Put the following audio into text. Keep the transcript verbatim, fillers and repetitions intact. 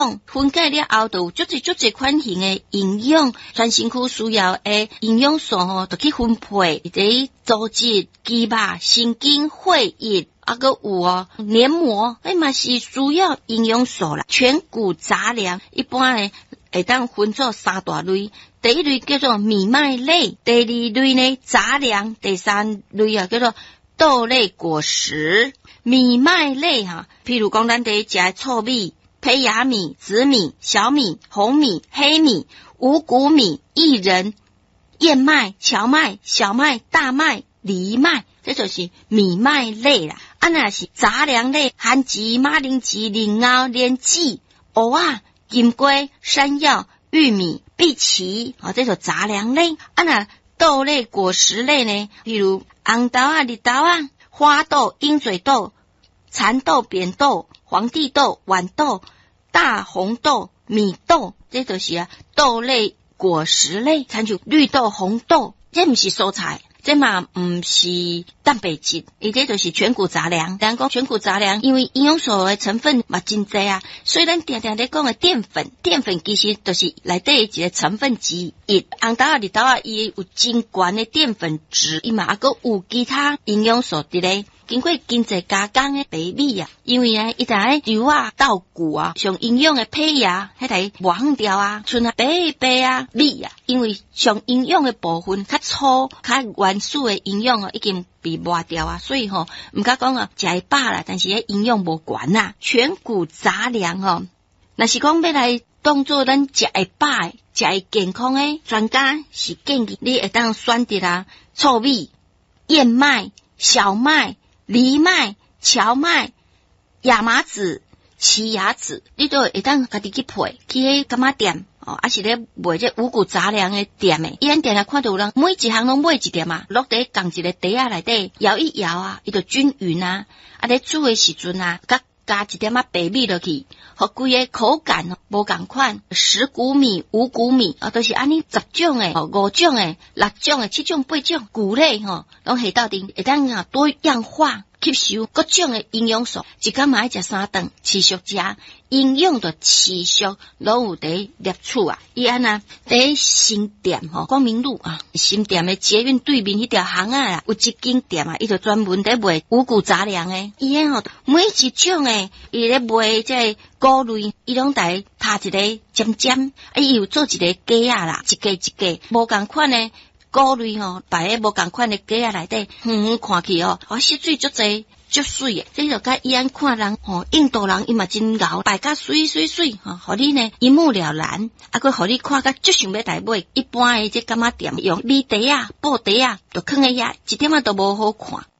分解了后，就有足侪足侪款型的营养，全身躯需要的营养素吼，就去分配伫组织、肌肉、神经、血液，啊个有哦黏膜，迄嘛是需要营养素啦。全谷杂粮一般呢会当分做三大类，第一类叫做米麦类，第二类呢杂粮，第三类啊叫做豆类果实。米麦类哈，譬如讲咱得食的糙米、胚芽米、紫米、小米、红米、黑米、五谷米、薏仁、燕麦、荞麦、小麦、大麦、藜麦，这就是米麦类啦。啊，那是杂粮类，含秸、马铃薯、莲藕、莲子、蚵仔、金龟、山药、玉米、荸荠，啊，这就杂粮类。啊，那豆类果实类呢，譬如红豆啊、绿豆啊、花豆、鹰嘴豆、蚕豆、扁豆、皇帝豆、豌豆、大红豆、米豆，这就是啊豆类果实类。参像绿豆、红豆，这不是蔬菜，这嘛不是蛋白质，伊这就是全谷杂粮。咱讲全谷杂粮，因为营养素的成分嘛真多啊，所以咱常常咧讲的淀粉，淀粉其实就是内底一个成分之一。红豆啊、绿豆啊，伊有真悬的淀粉质，伊嘛还佫有其他营养素伫咧。经过经济加工的白米啊，因为啊，伊台油啊、稻谷啊，上营养的胚芽，迄台磨粉掉啊，剩啊白白啊米啊，因为上营养的部分较粗、较原始的营养哦，已经被磨掉啊，所以吼、哦，唔敢讲啊，食会饱啦，但是迄营养无悬呐。全谷杂粮吼，若是讲要来当做咱食会饱的、食会健康的，专家是建议你会当选择啊，糙米、燕麦、小麦、藜麦、荞麦、亚麻籽、奇亚籽，你都会当家己去配，去迄柑仔店哦，还是咧卖这五谷杂粮的店诶。伊咱店来看到有人每一项拢买一点嘛，落伫共一个碟仔内底摇一摇啊，伊就均匀啊。啊，咧煮诶时阵啊，甲加一点仔白米落去，互规个口感哦无共款。十谷米、五谷米啊，都是安尼十种诶、哦五种诶、六种诶、七种、八种谷类吼，拢下到顶会当啊多样化吸收各种诶营养素。一天嘛爱食三顿，持续食，营养就持续拢有伫摄取啊。伊安那伫新店吼，光明路啊，新店诶捷运对面迄条巷仔啦，有一间店啊，伊就专门伫卖五谷杂粮诶。伊迄吼每一种诶，伊咧卖这谷类，伊拢伫拍一个尖尖，啊，伊有做一个架啊啦，一架一架，无共款诶。谷类吼，摆喺无共款的架仔内底，远远看去哦，哦，色水足济，足水诶。这就甲伊安看人吼，印度人伊嘛真牛，摆甲水水水吼，互你呢一目了然，啊，佮互你看甲足想要来买。一般诶这柑仔店用米袋啊、布袋啊，就放喺遐，一点仔都无好看。